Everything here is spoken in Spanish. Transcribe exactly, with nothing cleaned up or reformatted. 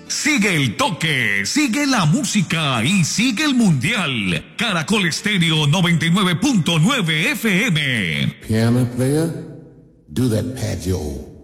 Sigue el toque, sigue la música y sigue el mundial. Caracol Estéreo noventa y nueve punto nueve F M. Piano player, do that Paggio.